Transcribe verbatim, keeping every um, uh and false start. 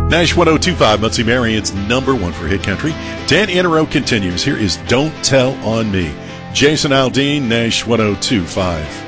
Nash one oh two point five, Muncie Marion's number one for hit country. Dan in a row continues. Here is Don't Tell on Me. Jason Aldean, Nash one oh two point five.